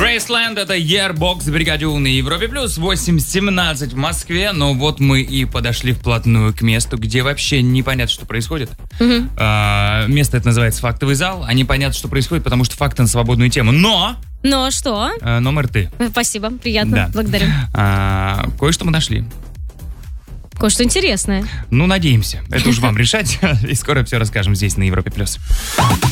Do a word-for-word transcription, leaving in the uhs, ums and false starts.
Грейсленд, это Yearbox в бригаде У на Европе плюс, восемь семнадцать в Москве. Но вот мы и подошли вплотную к месту, где вообще непонятно, что происходит. Угу. А, место это называется «Фактовый зал», а непонятно, что происходит, потому что факты на свободную тему. Но... Но что? А, номер ты. Спасибо, приятно, Да. благодарю. А, кое-что мы нашли. Кое-что интересное. Ну, надеемся. Это уж вам решать. И скоро все расскажем здесь, на Европе плюс.